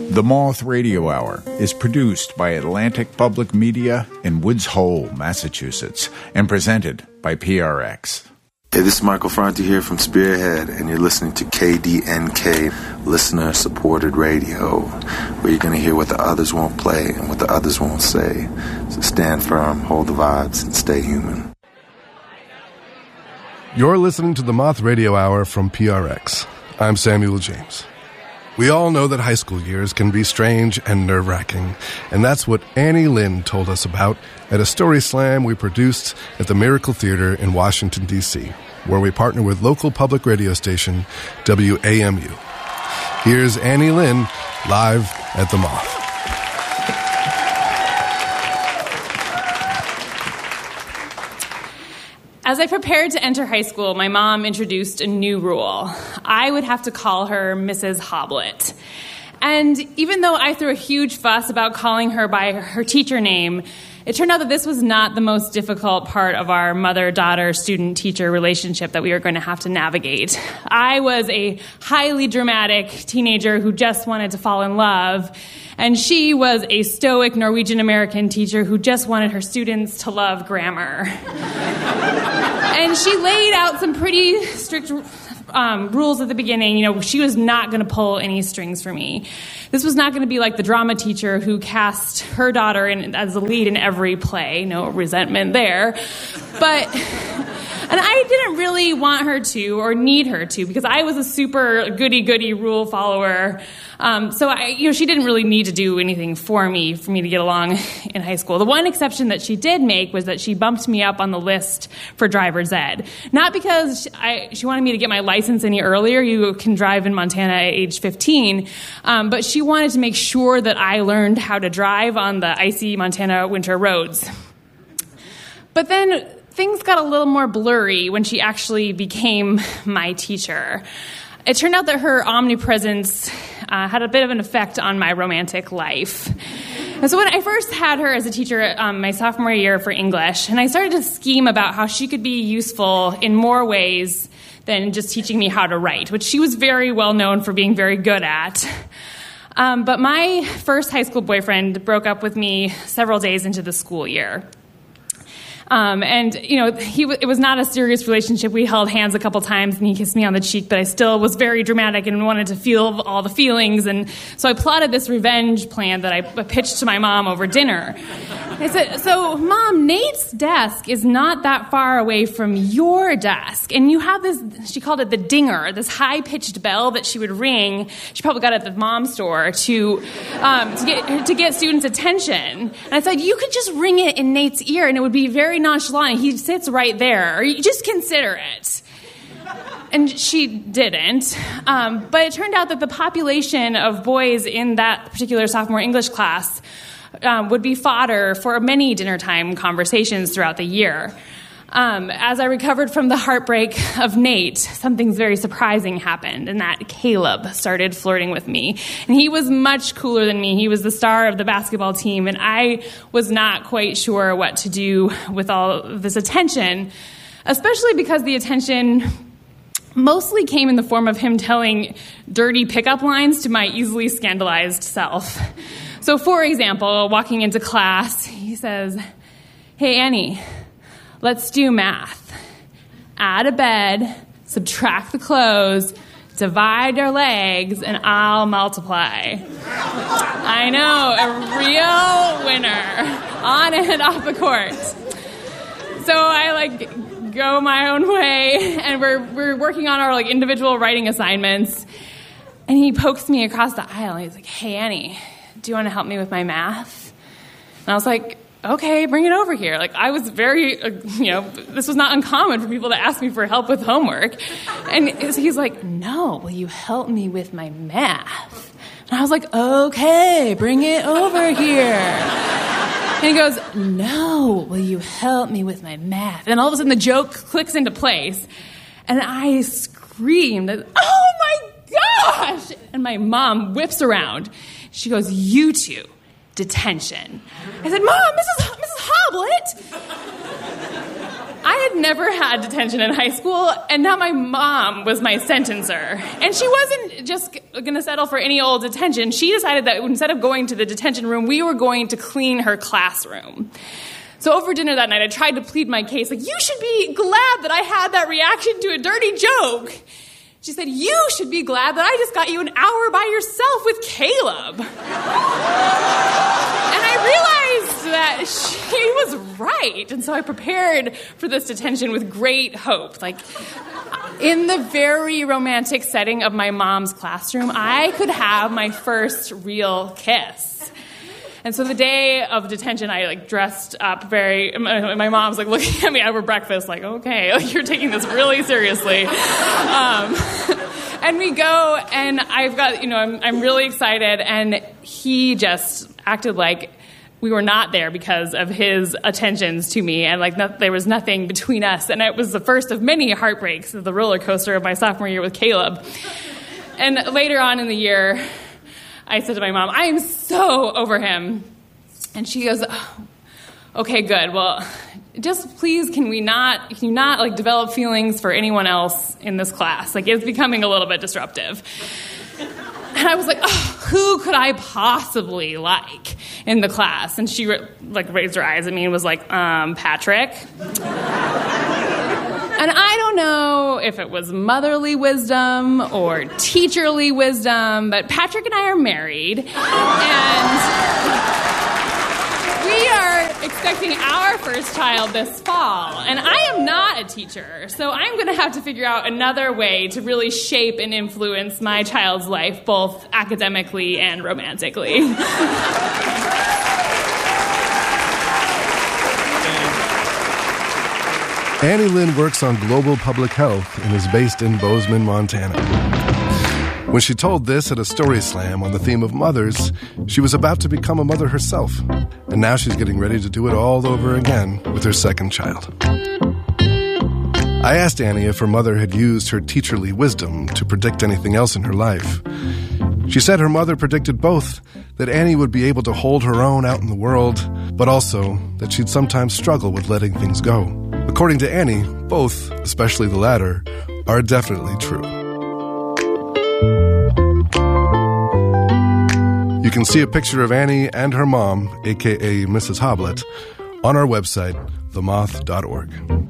The Moth Radio Hour is produced by Atlantic Public Media in Woods Hole, Massachusetts, and presented by PRX. Hey, this is Michael Franti here from Spearhead, and you're listening to KDNK, listener-supported radio, where you're going to hear what the others won't play and what the others won't say. So stand firm, hold the vibes, and stay human. You're listening to the Moth Radio Hour from PRX. I'm Samuel James. We all know that high school years can be strange and nerve-wracking, and that's what Annie Lynn told us about at a story slam we produced at the Miracle Theater in Washington, D.C., where we partner with local public radio station WAMU. Here's Annie Lynn live at the Moth. As I prepared to enter high school, my mom introduced a new rule. I would have to call her Mrs. Hoblet. And even though I threw a huge fuss about calling her by her teacher name, it turned out that this was not the most difficult part of our mother-daughter, student-teacher relationship that we were going to have to navigate. I was a highly dramatic teenager who just wanted to fall in love, and she was a stoic Norwegian-American teacher who just wanted her students to love grammar. And she laid out some pretty strict rules at the beginning. You know, she was not going to pull any strings for me. This was not going to be like the drama teacher who cast her daughter as the lead in every play. No resentment there. And I didn't really want her to or need her to, because I was a super goody-goody rule follower. She didn't really need to do anything for me to get along in high school. The one exception that she did make was that she bumped me up on the list for driver's ed. Not because she wanted me to get my license any earlier. You can drive in Montana at age 15. But she wanted to make sure that I learned how to drive on the icy Montana winter roads. But then things got a little more blurry when she actually became my teacher. It turned out that her omnipresence had a bit of an effect on my romantic life. And so when I first had her as a teacher my sophomore year for English, and I started to scheme about how she could be useful in more ways than just teaching me how to write, which she was very well known for being very good at. But my first high school boyfriend broke up with me several days into the school year. It was not a serious relationship. We held hands a couple times, and he kissed me on the cheek, but I still was very dramatic and wanted to feel all the feelings. And so I plotted this revenge plan that I pitched to my mom over dinner. I said, so, Mom, Nate's desk is not that far away from your desk, and you have this, she called it the dinger, this high-pitched bell that she would ring. She probably got it at the mom store to get students' attention. And I said, you could just ring it in Nate's ear, and it would be very nonchalant. He sits right there. You just consider it. And she didn't. But it turned out that the population of boys in that particular sophomore English class would be fodder for many dinner time conversations throughout the year. As I recovered from the heartbreak of Nate, something very surprising happened, and that Caleb started flirting with me. And he was much cooler than me. He was the star of the basketball team, and I was not quite sure what to do with all of this attention, especially because the attention mostly came in the form of him telling dirty pickup lines to my easily scandalized self. So, for example, walking into class, he says, "Hey, Annie, let's do math. Add a bed, subtract the clothes, divide our legs, and I'll multiply." I know, a real winner, on and off the court. So I go my own way, and we're working on our individual writing assignments. And he pokes me across the aisle, and he's like, "Hey, Annie, do you want to help me with my math?" And I was like, okay, bring it over here. I was very, this was not uncommon for people to ask me for help with homework. And he's like, "No, will you help me with my math?" And I was like, okay, bring it over here. And he goes, "No, will you help me with my math?" And all of a sudden the joke clicks into place. And I screamed, "Oh my gosh!" And my mom whips around. She goes, "You two, detention." I said, "Mom, Mrs. Hoblet." I had never had detention in high school, and now my mom was my sentencer. And she wasn't just going to settle for any old detention. She decided that instead of going to the detention room, we were going to clean her classroom. So over dinner that night, I tried to plead my case, like, you should be glad that I had that reaction to a dirty joke. She said, you should be glad that I just got you an hour by yourself with Caleb. And I realized that she was right. And so I prepared for this detention with great hope. Like, in the very romantic setting of my mom's classroom, I could have my first real kiss. And so the day of detention, I dressed up my mom's looking at me over breakfast okay, you're taking this really seriously. And we go, and I've got, I'm really excited, and he just acted like we were not there because of his attentions to me, and there was nothing between us. And it was the first of many heartbreaks of the roller coaster of my sophomore year with Caleb. And later on in the year, I said to my mom, I am so over him. And she goes, oh, okay, good. Well, just please, can you not develop feelings for anyone else in this class? It's becoming a little bit disruptive. And I was like, oh, who could I possibly like in the class? And she raised her eyes at me and was like, Patrick. And I don't know if it was motherly wisdom or teacherly wisdom, but Patrick and I are married, and we are expecting our first child this fall. And I am not a teacher, so I'm going to have to figure out another way to really shape and influence my child's life, both academically and romantically. Annie Lynn works on global public health and is based in Bozeman, Montana. When she told this at a story slam on the theme of mothers, she was about to become a mother herself. And now she's getting ready to do it all over again with her second child. I asked Annie if her mother had used her teacherly wisdom to predict anything else in her life. She said her mother predicted both, that Annie would be able to hold her own out in the world, but also that she'd sometimes struggle with letting things go. According to Annie, both, especially the latter, are definitely true. You can see a picture of Annie and her mom, a.k.a. Mrs. Hoblet, on our website, themoth.org.